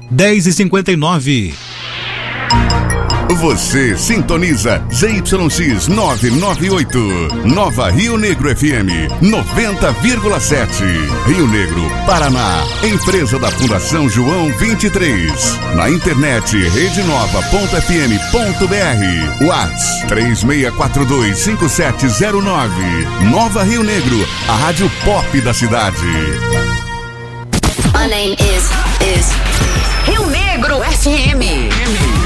10h59. Você sintoniza ZYX 998, Nova Rio Negro FM 90,7. Rio Negro, Paraná. Empresa da Fundação João 23. Na internet redenova.fm.br. WhatsApp 36425709. Nova Rio Negro, a rádio pop da cidade. My name is Rio Negro FM.